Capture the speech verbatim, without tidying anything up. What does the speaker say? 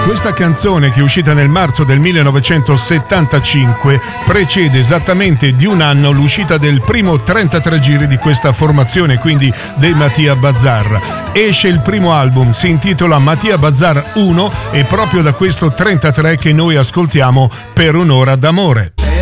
Questa canzone, che è uscita nel marzo del millenovecentosettantacinque, precede esattamente di un anno l'uscita del primo trentatré giri di questa formazione, quindi dei Mattia Bazar. Esce il primo album, si intitola Mattia Bazar uno, e proprio da questo trentatré che noi ascoltiamo Per un'ora d'amore.